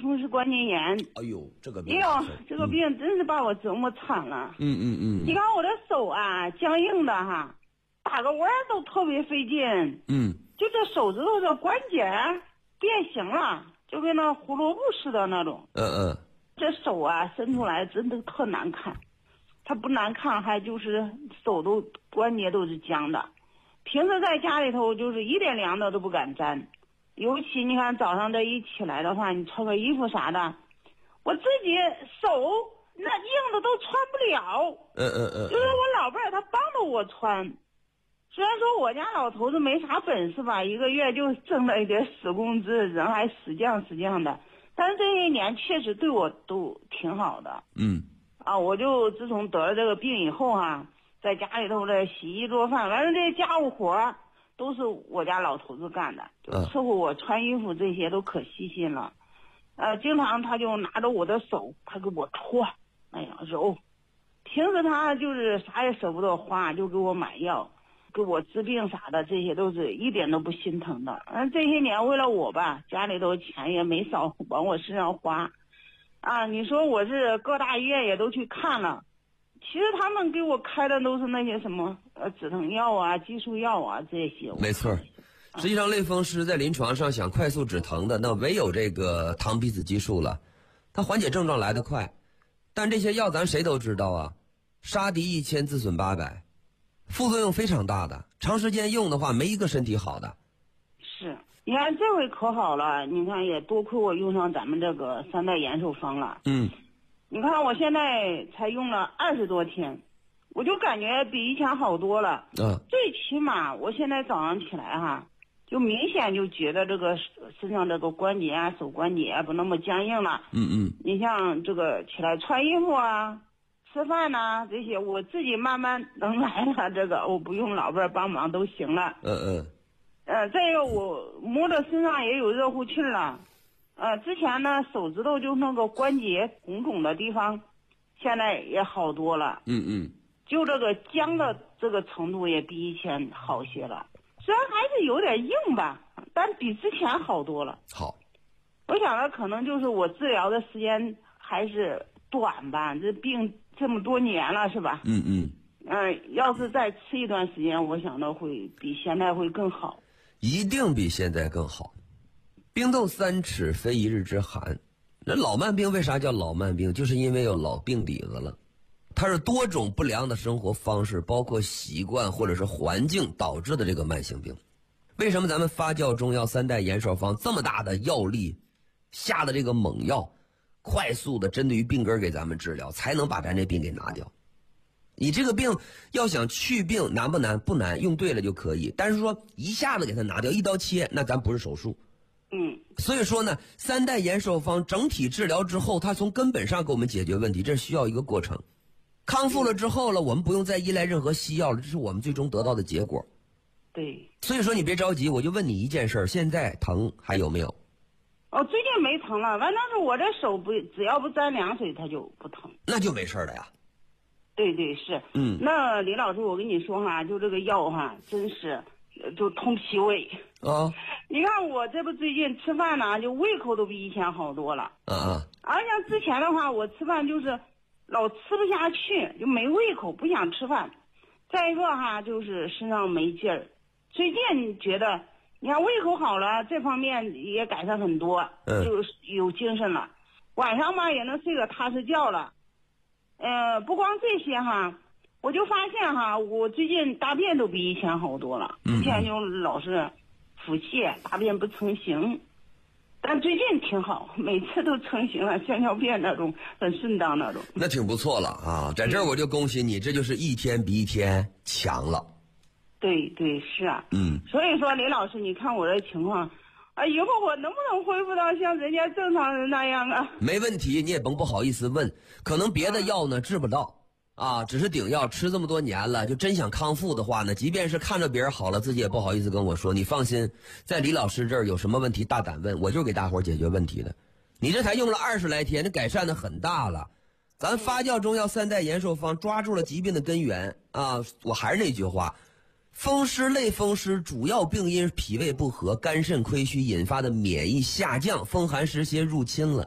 风湿关节炎。 哎呦，这个病， 哎呦，这个病真是把我折磨惨了。你看我的手啊，僵硬的哈，打个弯都特别费劲。就这手指头的关节变形了，就跟那胡萝卜似的那种。这手啊伸出来真的特难看，它不难看，还就是手都关节都是僵的。平时在家里头就是一点凉的都不敢沾，尤其你看早上这一起来的话，你穿个衣服啥的，我自己手那硬的都穿不了。就是我老伴儿他帮着我穿，虽然说我家老头子没啥本事吧，一个月就挣了一点死工资，人还死犟的，但是这些年确实对我都挺好的。我就自从得了这个病以后在家里头的洗衣做饭，反正这些家务活都是我家老头子干的，就伺候我穿衣服这些都可细心了。经常他就拿着我的手，他给我搓，哎呀揉。平时他就是啥也舍不得花，就给我买药，给我治病啥的，这些都是一点都不心疼的。这些年为了我吧，家里头钱也没少往我身上花。你说我是各大医院也都去看了，其实他们给我开的都是那些什么止疼药啊、激素药啊这些。 没错，实际上类风湿在临床上想快速止疼的，那唯有这个糖皮质激素了，它缓解症状来得快。但这些药咱谁都知道啊，杀敌1000自损800，副作用非常大的，长时间用的话没一个身体好的。 是，你看这回可好了，你看也多亏我用上咱们这个3代延寿方了。你看我现在才用了20多天，我就感觉比以前好多了。最起码我现在早上起来就明显就觉得这个身上这个关节手关节不那么僵硬了。你像这个起来穿衣服吃饭这些我自己慢慢能来了，这个我不用老伴帮忙都行了。再一个我摸着身上也有热乎气了。之前呢手指头就那个关节红肿的地方，现在也好多了。就这个僵的这个程度也比以前好些了，虽然还是有点硬吧，但比之前好多了。 好， 我想呢可能就是我治疗的时间还是短吧，这病这么多年了是吧？要是再吃一段时间，我想呢会比现在会更好， 一定比现在更好。冰冻3尺非一日之寒，那老慢病为啥叫老慢病？就是因为有老病底子了，它是多种不良的生活方式，包括习惯或者是环境导致的这个慢性病。为什么咱们发酵中药3代延寿方这么大的药力下的这个猛药，快速的针对于病根给咱们治疗，才能把咱这病给拿掉。你这个病要想去病难不难？不难，用对了就可以。但是说一下子给它拿掉，一刀切，那咱不是手术。所以说呢，3代延寿方整体治疗之后，它从根本上给我们解决问题，这需要一个过程。康复了之后了，我们不用再依赖任何西药了，这是我们最终得到的结果。 对， 所以说你别着急，我就问你一件事，现在疼还有没有？ 最近没疼了，反正是我这手不只要不沾凉水，它就不疼， 那就没事了呀。 对是。那李老师，我跟你说就这个药真是就通脾胃。你看我这不最近吃饭就胃口都比以前好多了。而像之前的话，我吃饭就是老吃不下去，就没胃口，不想吃饭。再一个就是身上没劲儿。最近觉得你看胃口好了，这方面也改善很多，就有精神了，晚上也能睡个踏实觉了。不光这些我就发现我最近大便都比以前好多了。以前就老是腹泻，大便不成形，但最近挺好，每次都成型了，像尿便那种，很顺当那种。 那挺不错了在这儿我就恭喜你，这就是一天比一天强了。 对是所以说李老师，你看我这情况以后我能不能恢复到像人家正常人那样啊？ 没问题，你也甭不好意思问，可能别的药呢治不到只是顶药吃这么多年了，就真想康复的话呢，即便是看着别人好了，自己也不好意思跟我说。你放心，在李老师这儿有什么问题大胆问，我就给大伙解决问题的。你这才用了20来天，那改善的很大了。咱发酵中药3代延寿方抓住了疾病的根源我还是那句话，风湿类风湿主要病因脾胃不和、肝肾亏虚引发的免疫下降、风寒湿邪入侵了。